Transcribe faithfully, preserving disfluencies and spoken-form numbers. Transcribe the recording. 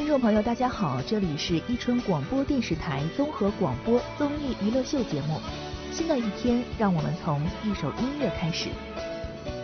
听众朋友，大家好，这里是伊春广播电视台综合广播综艺娱乐秀节目。新的一天，让我们从一首音乐开始。